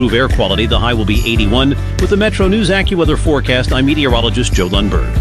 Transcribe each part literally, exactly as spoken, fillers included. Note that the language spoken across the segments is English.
Improve air quality. The high will be eighty-one. With the Metro News AccuWeather forecast, I'm meteorologist Joe Lundberg.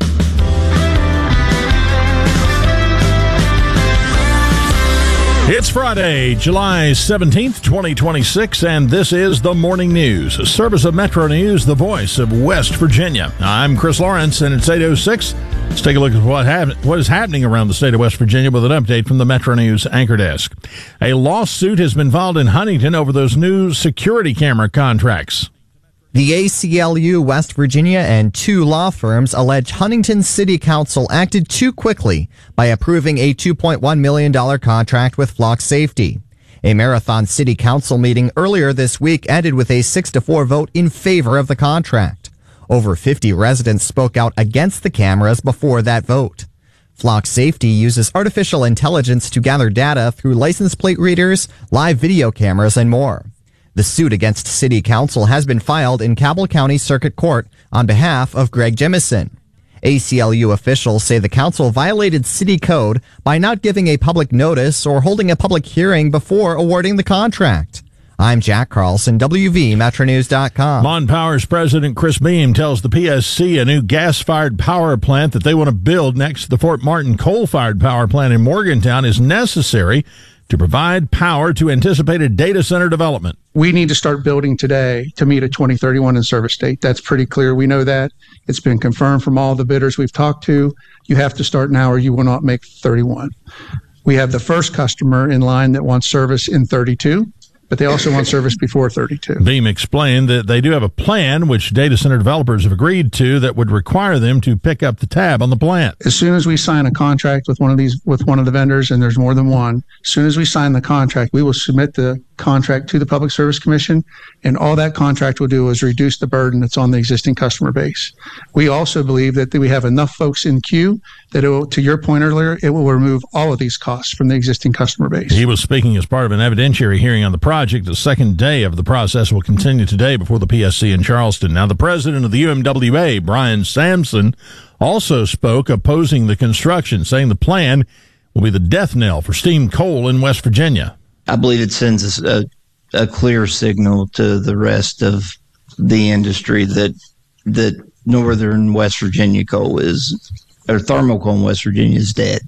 It's Friday, July seventeenth, twenty twenty-six, and this is the Morning News, a service of Metro News, the voice of West Virginia. I'm Chris Lawrence, and it's eight oh six. Let's take a look at what, hap- what is happening around the state of West Virginia with an update from the Metro News Anchor Desk. A lawsuit has been filed in Huntington over those new security camera contracts. The A C L U West Virginia and two law firms allege Huntington City Council acted too quickly by approving a two point one million dollars contract with Flock Safety. A Marathon City Council meeting earlier this week ended with a six to four vote in favor of the contract. Over fifty residents spoke out against the cameras before that vote. Flock Safety uses artificial intelligence to gather data through license plate readers, live video cameras, and more. The suit against City Council has been filed in Cabell County Circuit Court on behalf of Greg Jemison. A C L U officials say the council violated city code by not giving a public notice or holding a public hearing before awarding the contract. I'm Jack Carlson, W V Metro News dot com. Mon Power's President Chris Beam tells the P S C a new gas-fired power plant that they want to build next to the Fort Martin coal-fired power plant in Morgantown is necessary to provide power to anticipated data center development. We need to start building today to meet a twenty thirty-one in-service date. That's pretty clear. We know that. It's been confirmed from all the bidders we've talked to. You have to start now or you will not make thirty-one. We have the first customer in line that wants service in thirty-two, but they also want service before thirty-two. Beam explained that they do have a plan, which data center developers have agreed to, that would require them to pick up the tab on the plant. As soon as we sign a contract with one of these, with one of the vendors, and there's more than one, as soon as we sign the contract, we will submit the contract to the Public Service Commission, and all that contract will do is reduce the burden that's on the existing customer base. We also believe that we have enough folks in queue that it will, to your point earlier, it will remove all of these costs from the existing customer base. He was speaking as part of an evidentiary hearing on the project. The second day of the process will continue today before the P S C in Charleston. Now, the president of the U M W A, Brian Sampson, also spoke opposing the construction, saying the plan will be the death knell for steam coal in West Virginia. I believe it sends a, a clear signal to the rest of the industry that that northern West Virginia coal is, or thermal coal in West Virginia is dead,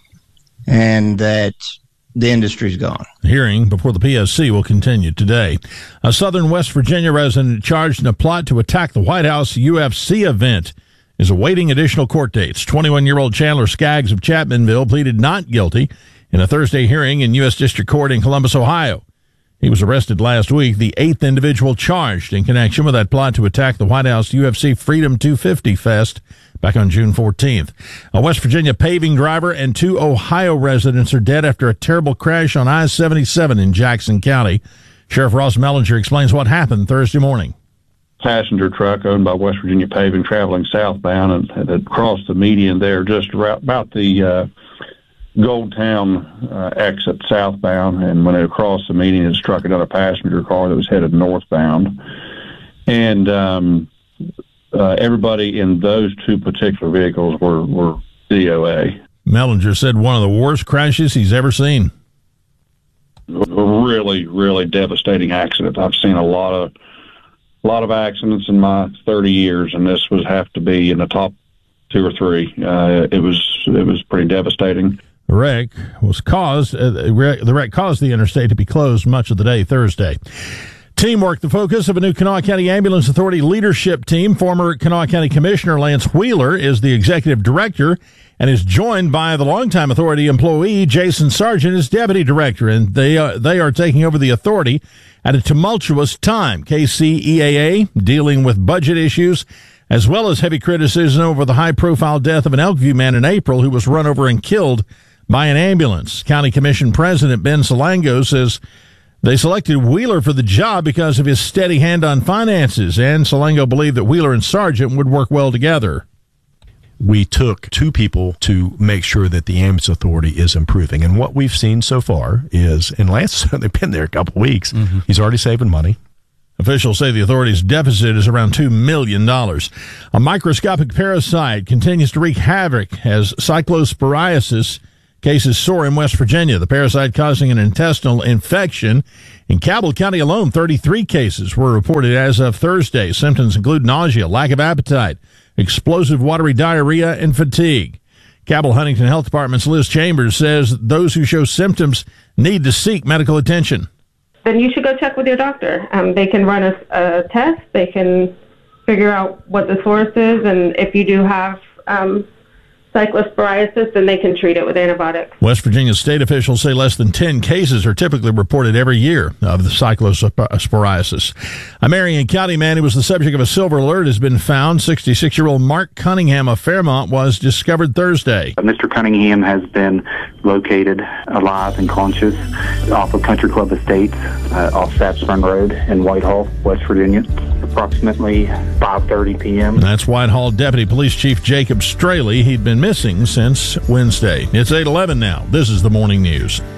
and that the industry's gone. The hearing before the P S C will continue today. A southern West Virginia resident charged in a plot to attack the White House U F C event is awaiting additional court dates. twenty-one-year-old Chandler Skaggs of Chapmanville pleaded not guilty in a Thursday hearing in U S District Court in Columbus, Ohio. He was arrested last week, the eighth individual charged in connection with that plot to attack the White House U F C Freedom two fifty Fest back on June fourteenth. A West Virginia paving driver and two Ohio residents are dead after a terrible crash on I seventy-seven in Jackson County. Sheriff Ross Mellinger explains what happened Thursday morning. Passenger truck owned by West Virginia Paving traveling southbound and had crossed the median there just about the uh, Goldtown uh, exit southbound, and when it crossed the median, it struck another passenger car that was headed northbound. And um, uh, everybody in those two particular vehicles were, were D O A. Mellinger said one of the worst crashes he's ever seen. A really, really devastating accident. I've seen a lot of a lot of accidents in my thirty years, and this would have to be in the top two or three. Uh, it was it was pretty devastating. The wreck was caused. Uh, the wreck caused the interstate to be closed much of the day Thursday. Teamwork, the focus of a new Kanawha County Ambulance Authority leadership team. Former Kanawha County Commissioner Lance Wheeler is the executive director and is joined by the longtime authority employee Jason Sargent as deputy director, and they are, they are taking over the authority at a tumultuous time. K C E A A dealing with budget issues as well as heavy criticism over the high-profile death of an Elkview man in April who was run over and killed by an ambulance. County Commission President Ben Salango says they selected Wheeler for the job because of his steady hand on finances, and Salango believed that Wheeler and Sargent would work well together. We took two people to make sure that the ambulance authority is improving. And what we've seen so far is, and Lance has only been there a couple of weeks, mm-hmm. he's already saving money. Officials say the authority's deficit is around two million dollars. A microscopic parasite continues to wreak havoc as cyclosporiasis Cases soar in West Virginia, the parasite causing an intestinal infection. In Cabell County alone, thirty-three cases were reported as of Thursday. Symptoms include nausea, lack of appetite, explosive watery diarrhea, and fatigue. Cabell Huntington Health Department's Liz Chambers says those who show symptoms need to seek medical attention. Then you should go check with your doctor. Um, they can run a, a test. They can figure out what the source is, and if you do have um, cyclosporiasis, then they can treat it with antibiotics. West Virginia state officials say less than ten cases are typically reported every year of the cyclosporiasis. A Marion County man who was the subject of a silver alert has been found. sixty-six-year-old Mark Cunningham of Fairmont was discovered Thursday. Mister Cunningham has been located alive and conscious off of Country Club Estates, uh, off Sapp Spring Road in Whitehall, West Virginia, approximately five thirty p.m. That's Whitehall Deputy Police Chief Jacob Straley. He'd been missing since Wednesday. It's eight eleven now. This is the Morning News.